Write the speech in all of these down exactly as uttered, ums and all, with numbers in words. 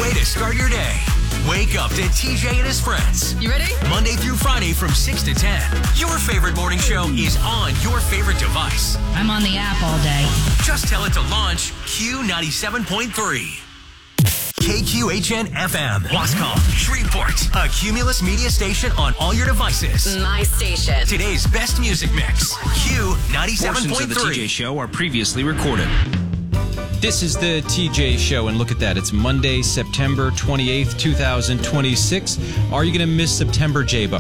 way to start your day. Wake up to T J and his friends. You ready? Monday through Friday from six to ten. Your favorite morning show is on your favorite device. I'm on the app all day. Just tell it to launch Q ninety-seven point three. K Q H N F M, Wascom, Shreveport, a Cumulus media station on all your devices. My station. Today's best music mix, Q ninety-seven point three. Portions of the T J Show are previously recorded. This is the T J Show, and look at that. It's Monday, September twenty-eighth, twenty twenty-six. Are you going to miss September, J-Bo?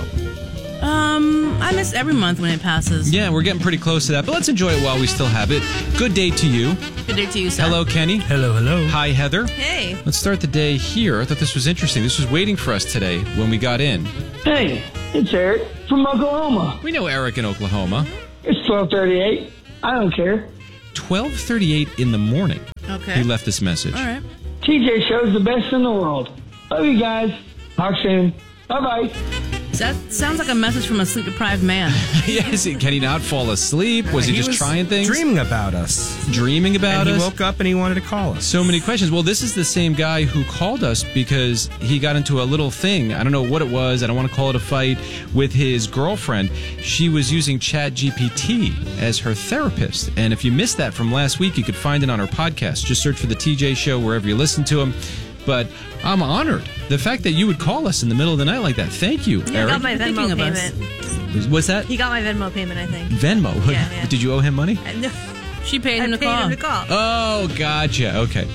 Um, I miss every month when it passes. Yeah, we're getting pretty close to that, but let's enjoy it while we still have it. Good day to you. Good day to you, sir. Hello, Kenny. Hello, hello. Hi, Heather. Hey. Let's start the day here. I thought this was interesting. This was waiting for us today when we got in. Hey, it's Eric from Oklahoma. We know Eric in Oklahoma. It's twelve thirty-eight. I don't care. twelve thirty-eight in the morning. Okay. He left this message. All right. T J Show's the best in the world. Love you guys. Talk soon. Bye-bye. That sounds like a message from a sleep-deprived man. Yes, can he not fall asleep? Was he, he just was trying things? Dreaming about us. Dreaming about and he us? He woke up and he wanted to call us. So many questions. Well, this is the same guy who called us because he got into a little thing. I don't know what it was. I don't want to call it a fight with his girlfriend. She was using Chat G P T as her therapist. And if you missed that from last week, you could find it on our podcast. Just search for the T J Show wherever you listen to him. But I'm honored. The fact that you would call us in the middle of the night like that. Thank you, He Eric. got my Thinking Venmo of us. payment. What's that? He got my Venmo payment, I think. Venmo? Yeah, yeah. Did you owe him money? I, no, She paid I him to paid call. him to call. Oh, gotcha. Okay.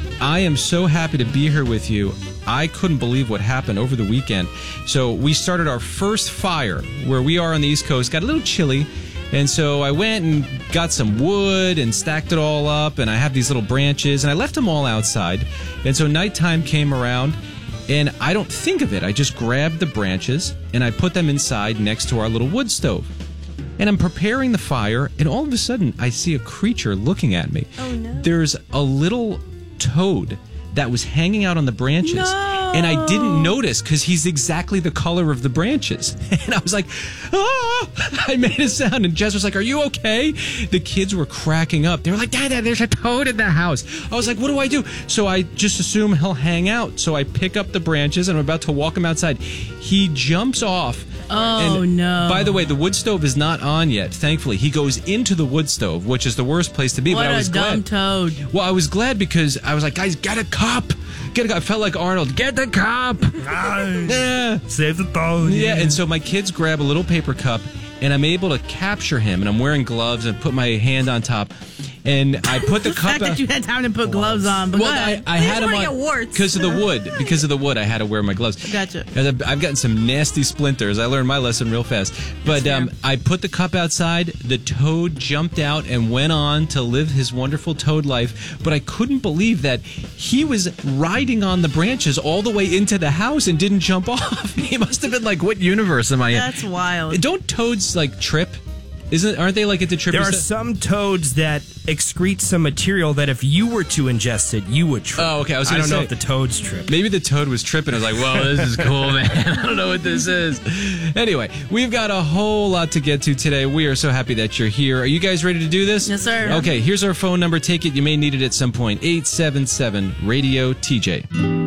I am so happy to be here with you. I couldn't believe what happened over the weekend. So we started our first fire where we are on the East Coast. Got a little chilly. And so I went and got some wood and stacked it all up. And I have these little branches. And I left them all outside. And so nighttime came around. And I don't think of it. I just grabbed the branches and I put them inside next to our little wood stove. And I'm preparing the fire, and all of a sudden, I see a creature looking at me. Oh, no. There's a little toad that was hanging out on the branches. No. And I didn't notice because he's exactly the color of the branches. And I was like, ah! I made a sound, and Jess was like, are you okay? The kids were cracking up. They were like, Dad, Dad, there's a toad in the house. I was like, what do I do? So I just assume he'll hang out. So I pick up the branches, and I'm about to walk him outside. He jumps off. Oh, And no. By the way, the wood stove is not on yet, thankfully. He goes into the wood stove, which is the worst place to be. What but I was a dumb glad. toad. Well, I was glad because I was like, guys, get a cup. Get a cup. I felt like Arnold. Get the cup. Yeah. Save the toad. Yeah, and so my kids grab a little paper cup, and I'm able to capture him, and I'm wearing gloves and put my hand on top. And I put the The cup fact out. that you had time to put gloves on. But Well, go I, ahead. I You had just them wanna on get warts. because of the wood. Because of the wood, I had to wear my gloves. Gotcha. I've I've gotten some nasty splinters. I learned my lesson real fast. But That's um, fair. I put the cup outside. The toad jumped out and went on to live his wonderful toad life. But I couldn't believe that he was riding on the branches all the way into the house and didn't jump off. He must have been like, what universe am I in? That's wild. Don't toads like trip? Isn't aren't they like into tripping? There are stuff? some toads that excrete some material that if you were to ingest it, you would trip. Oh, okay. I was I gonna don't know say- if the toads trip. Maybe the toad was tripping. I was like, whoa, this is cool, man. I don't know what this is. Anyway, we've got a whole lot to get to today. We are so happy that you're here. Are you guys ready to do this? Yes, sir. Okay, here's our phone number. Take it. You may need it at some point. eight seven seven, radio T J.